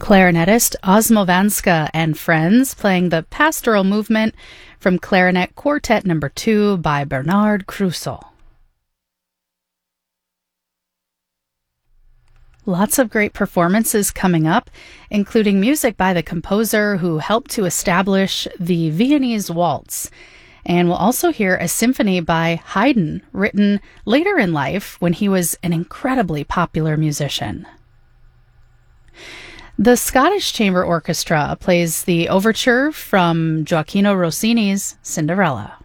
Clarinetist Osmo Vanska and Friends playing the Pastoral Movement from Clarinet Quartet No. 2 by Bernard Crusoe. Lots of great performances coming up, including music by the composer who helped to establish the Viennese Waltz. And we'll also hear a symphony by Haydn, written later in life when he was an incredibly popular musician. The Scottish Chamber Orchestra plays the overture from Gioacchino Rossini's Cinderella.